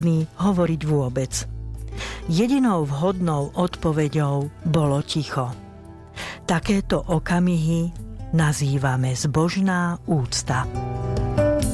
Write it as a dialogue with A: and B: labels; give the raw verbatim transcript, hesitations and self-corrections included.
A: ochotný hovoriť vôbec. Jedinou vhodnou odpoveďou bolo ticho. Takéto okamihy nazývame zbožná úcta.